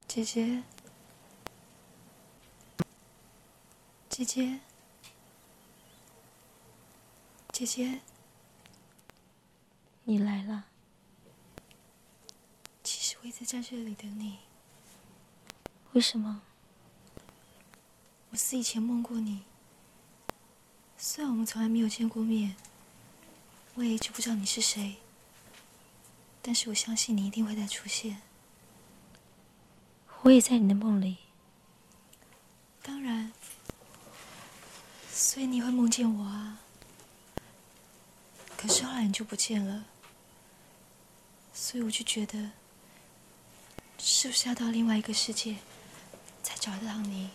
姐姐，姐姐，姐姐，你来了。其实我一直在这里等你。为什么？我是以前梦过你，虽然我们从来没有见过面，我也一直不知道你是谁，但是我相信你一定会再出现。我也在你的梦里。当然，所以你会梦见我啊。可是后来你就不见了，所以我就觉得，是不是要到另外一个世界才找得到你？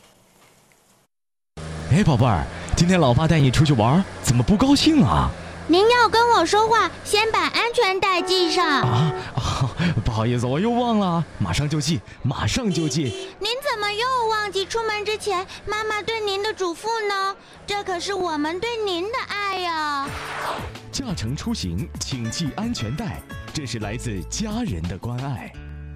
哎，宝贝儿，今天老爸带你出去玩，怎么不高兴啊？ 您要跟我说话，先把安全带系上。 不好意思，我又忘了，马上就系，马上就系。 您怎么又忘记出门之前妈妈对您的嘱咐呢？这可是我们对您的爱呀。 驾乘出行，请系安全带，这是来自家人的关爱。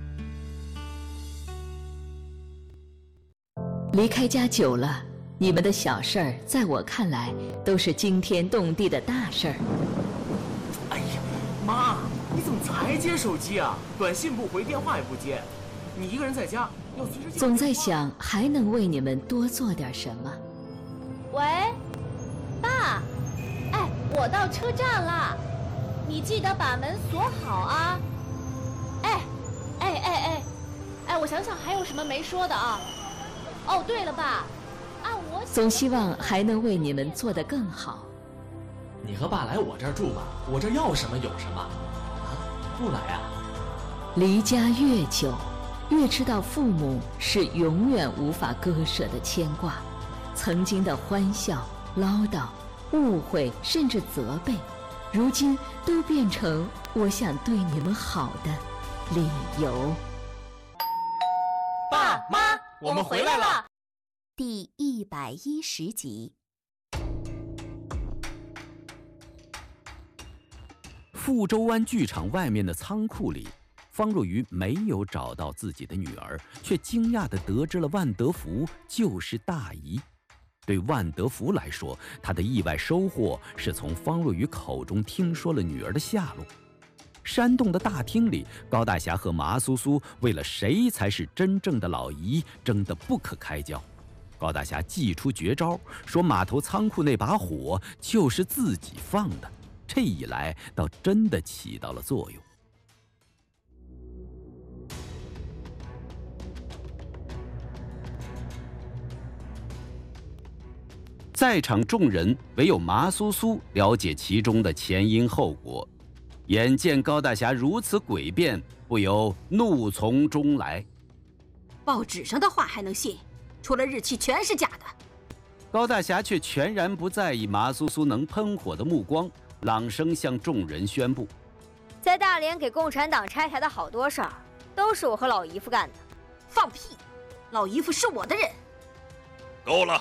离开家久了，你们的小事儿，在我看来都是惊天动地的大事儿。 哎呀，妈，你怎么才接手机啊？短信不回，电话也不接，你一个人在家要随时。 总在想还能为你们多做点什么。 喂，爸，哎，我到车站了，你记得把门锁好啊。哎，我想想还有什么没说的啊？哦，对了，爸。 总希望还能为你们做得更好。 你和爸来我这儿住吧，我这要什么有什么。啊，不来啊？ 离家越久，越知道父母是永远无法割舍的牵挂。曾经的欢笑、唠叨、误会，甚至责备，如今都变成我想对你们好的理由。 爸妈，我们回来了。 第110集。 富州湾剧场外面的仓库里，方若愚没有找到自己的女儿，却惊讶地得知了万德福就是大姨。对万德福来说，他的意外收获是从方若愚口中听说了女儿的下落。山洞的大厅里，高大侠和麻苏苏为了谁才是真正的老姨争得不可开交。高大侠祭出绝招，说码头仓库那把火就是自己放的，这一来倒真的起到了作用。在场众人唯有麻苏苏了解其中的前因后果，眼见高大侠如此诡辩，不由怒从中来。 报纸上的话还能信？除了日期全是假的。 高大侠却全然不在意麻苏苏能喷火的目光，朗声向众人宣布： 在大连给共产党拆台的好多事儿，都是我和老姨夫干的。 放屁！老姨夫是我的人。 够了，